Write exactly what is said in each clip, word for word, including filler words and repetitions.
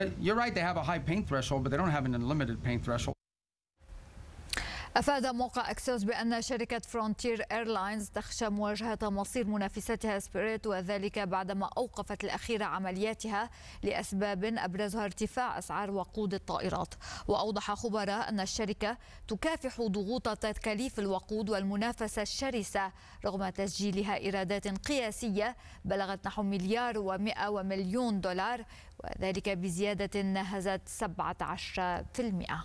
You're right, they have a high pain threshold, but they don't have an unlimited pain threshold. أفاد موقع أكسيوس بأن شركة فرونتير إيرلاينز تخشى مواجهة مصير منافستها سبيريت، وذلك بعدما أوقفت الأخيرة عملياتها لأسباب أبرزها ارتفاع أسعار وقود الطائرات. وأوضح خبراء أن الشركة تكافح ضغوط تكاليف الوقود والمنافسة الشرسة رغم تسجيلها إيرادات قياسية بلغت نحو مليار ومئة ومليون دولار، وذلك بزيادة نهزت سبعة عشر بالمئة.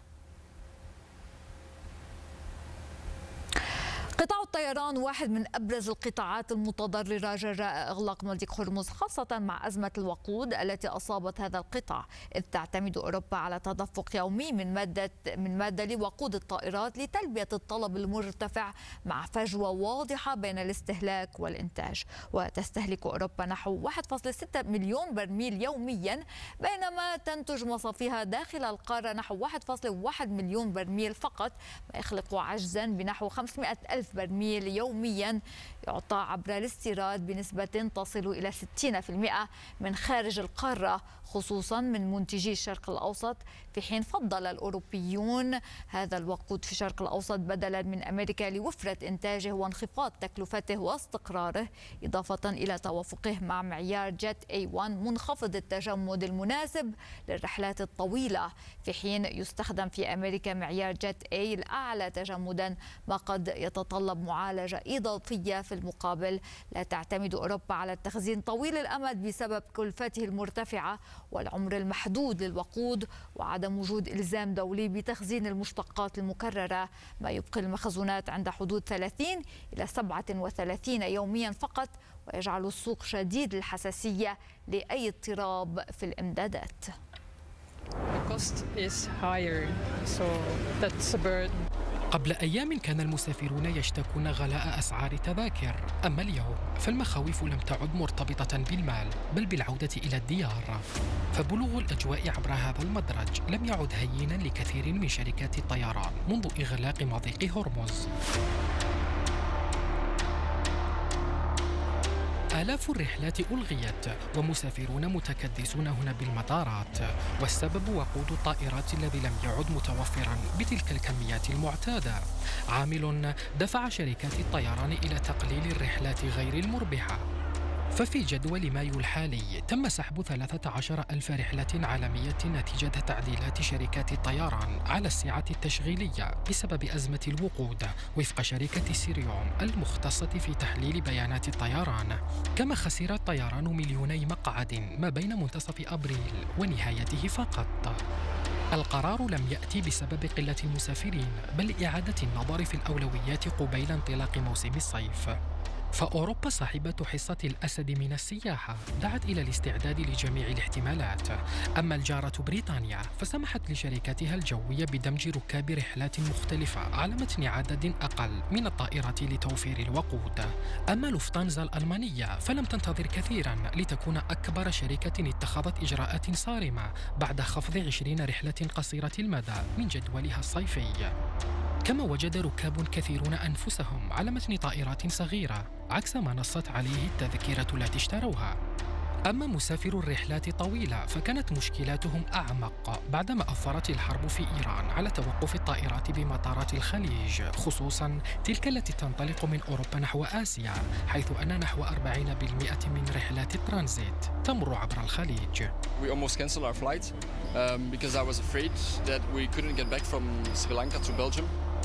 قطاع الطيران واحد من أبرز القطاعات المتضررة جراء إغلاق مضيق هرمز، خاصة مع أزمة الوقود التي أصابت هذا القطاع، إذ تعتمد أوروبا على تدفق يومي من مادة من مادة لوقود الطائرات لتلبية الطلب المرتفع مع فجوة واضحة بين الاستهلاك والإنتاج. وتستهلك أوروبا نحو واحد فاصلة ستة مليون برميل يوميا، بينما تنتج مصافيها داخل القارة نحو واحد فاصلة واحد مليون برميل فقط، ما يخلق عجزا بنحو خمسمئة ألف برميل يوميا يعطى عبر الاستيراد بنسبة تصل إلى ستين بالمئة من خارج القارة، خصوصا من منتجي الشرق الأوسط، في حين فضل الأوروبيون هذا الوقود في الشرق الأوسط بدلا من أمريكا لوفرة إنتاجه وانخفاض تكلفته واستقراره، إضافة إلى توافقه مع معيار جيت إيه واحد منخفض التجمد المناسب للرحلات الطويلة، في حين يستخدم في أمريكا معيار جيت إيه الأعلى تجمدا، ما قد يتطلب معالجة إضافية في المقابل. لا تعتمد أوروبا على التخزين طويل الأمد بسبب كلفته المرتفعة والعمر المحدود للوقود وعدم وجود إلزام دولي بتخزين المشتقات المكررة، ما يبقي المخزونات عند حدود ثلاثين إلى سبعة وثلاثين يوميا فقط، ويجعل السوق شديد الحساسية لأي اضطراب في الإمدادات. قبل أيام كان المسافرون يشتكون غلاء أسعار التذاكر، أما اليوم فالمخاوف لم تعد مرتبطة بالمال بل بالعودة إلى الديار، فبلوغ الأجواء عبر هذا المدرج لم يعد هينا لكثير من شركات الطيران منذ إغلاق مضيق هرمز. آلاف الرحلات ألغيت ومسافرون متكدسون هنا بالمطارات، والسبب وقود الطائرات الذي لم يعد متوفرا بتلك الكميات المعتادة، عامل دفع شركات الطيران إلى تقليل الرحلات غير المربحة. ففي جدول مايو الحالي تم سحب ثلاثة عشر ألف رحلة عالمية نتيجة تعديلات شركات الطيران على السعة التشغيلية بسبب أزمة الوقود، وفق شركة سيريوم المختصة في تحليل بيانات الطيران. كما خسر الطيران مليوني مقعد ما بين منتصف أبريل ونهايته فقط. القرار لم يأتي بسبب قلة المسافرين بل إعادة النظر في الأولويات قبيل انطلاق موسم الصيف. فأوروبا صاحبة حصة الأسد من السياحة دعت إلى الاستعداد لجميع الاحتمالات، أما الجارة بريطانيا فسمحت لشركاتها الجوية بدمج ركاب رحلات مختلفة على متن عدد أقل من الطائرات لتوفير الوقود. أما لوفتانزا الألمانية فلم تنتظر كثيرا لتكون أكبر شركة اتخذت إجراءات صارمة بعد خفض عشرين رحلة قصيرة المدى من جدولها الصيفي. كما وجد ركاب كثيرون أنفسهم على متن طائرات صغيرة عكس ما نصت عليه التذكرة التي اشتروها. أما مسافر الرحلات الطويلة فكانت مشكلاتهم أعمق بعدما أثرت الحرب في إيران على توقف الطائرات بمطارات الخليج، خصوصا تلك التي تنطلق من أوروبا نحو آسيا، حيث أن نحو أربعين بالمئة من رحلات الترانزيت تمر عبر الخليج. We almost canceled our flight um, because I was afraid that we couldn't get back from Sri Lanka to Belgium.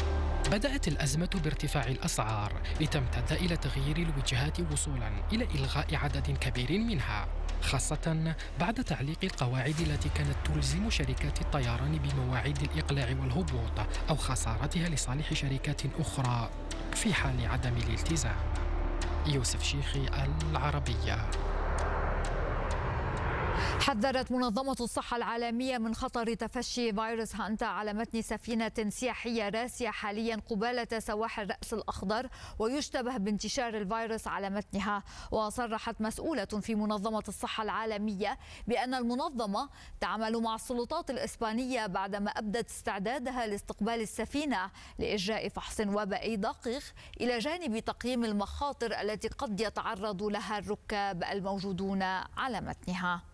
بدأت الأزمة بارتفاع الأسعار لتمتد إلى تغيير الوجهات وصولا إلى إلغاء عدد كبير منها، خاصة بعد تعليق القواعد التي كانت تلزم شركات الطيران بمواعيد الإقلاع والهبوط أو خسارتها لصالح شركات أخرى في حال عدم الالتزام. يوسف شيخي، العربية. حذرت منظمة الصحة العالمية من خطر تفشي فيروس هانتا على متن سفينة سياحية راسية حاليا قبالة سواحل رأس الأخضر، ويشتبه بانتشار الفيروس على متنها. وصرحت مسؤولة في منظمة الصحة العالمية بأن المنظمة تعمل مع السلطات الإسبانية بعدما أبدت استعدادها لاستقبال السفينة لإجراء فحص وبائي دقيق إلى جانب تقييم المخاطر التي قد يتعرض لها الركاب الموجودون على متنها.